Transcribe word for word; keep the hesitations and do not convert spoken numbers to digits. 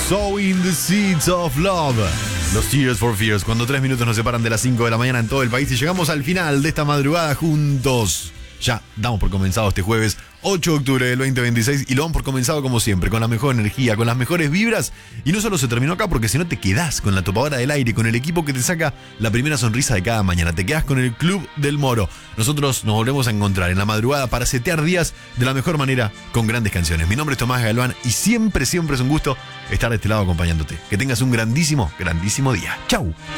Sowing the Seeds of Love. Los Tears for Fears, cuando tres minutos nos separan de las cinco de la mañana en todo el país y llegamos al final de esta madrugada juntos. Ya damos por comenzado este jueves ocho de octubre del veinte veintiséis y lo damos por comenzado como siempre, con la mejor energía, con las mejores vibras. Y no solo se terminó acá, porque si no te quedás con la topadora del aire, con el equipo que te saca la primera sonrisa de cada mañana. Te quedás con el Club del Moro. Nosotros nos volvemos a encontrar en la madrugada para setear días de la mejor manera con grandes canciones. Mi nombre es Tomás Galván y siempre, siempre es un gusto estar de este lado acompañándote. Que tengas un grandísimo, grandísimo día. ¡Chau!